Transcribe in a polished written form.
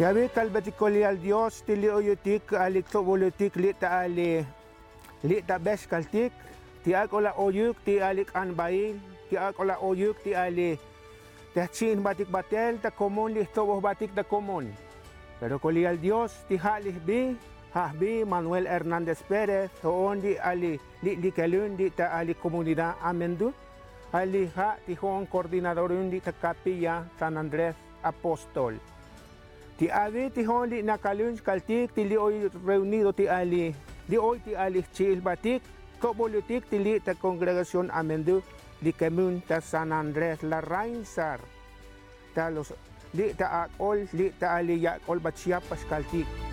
Tiabi kalbatikoli al Dios tili oyutik alik tobolutik li ta beskaltik tiak ola oyuk ti alik anbail tiak ola oyuk ti ali tachin batik batel ta komon li toboh batik ta komon. Pero koli al Dios ti halih bi Hahbi Manuel Hernández Pérez toon di ali li kelun di ta ali komunidad amendu ali ha ti hon koordinadorun di ta Capilla San Andrés Apostol. Ti abi ti hon li nakalun kaltik ti li oy reunido ti ali di oy ti ali chil batik kobolutik ti li ta congregación amendu di kemun ta San Andrés la Rainsar ta los li ta akol li ta ali yakol bachiapas kaltik.